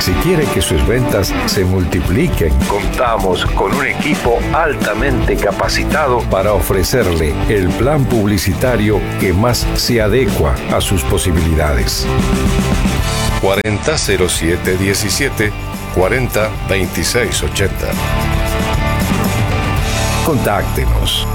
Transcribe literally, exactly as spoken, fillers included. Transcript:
Si quiere que sus ventas se multipliquen, contamos con un equipo altamente capacitado para ofrecerle el plan publicitario que más se adecua a sus posibilidades. cuarenta cero siete diecisiete cuarenta veintiséis ochenta. Contáctenos.